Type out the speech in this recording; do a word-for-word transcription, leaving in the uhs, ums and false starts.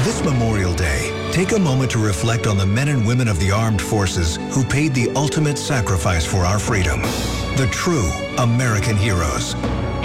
This Memorial Day, take a moment to reflect on the men and women of the armed forces who paid the ultimate sacrifice for our freedom. The true American heroes.